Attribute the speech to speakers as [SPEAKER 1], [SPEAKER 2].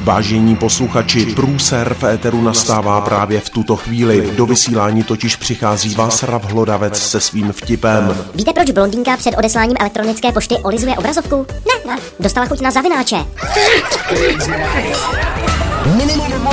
[SPEAKER 1] Vážení posluchači, průser v éteru nastává právě v tuto chvíli. Do vysílání totiž přichází Václav Hlodavec se svým vtipem.
[SPEAKER 2] Víte, proč blondýnka před odesláním elektronické pošty olizuje obrazovku? Ne. Dostala chuť na zavináče.
[SPEAKER 3] Minimum